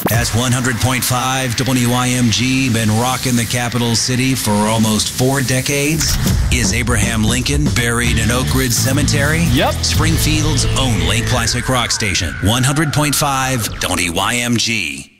Has 100.5 WYMG been rocking the capital city for almost 4 decades? Is Abraham Lincoln buried in Oak Ridge Cemetery? Yep. Springfield's own Lake Classic Rock Station, 100.5 WYMG.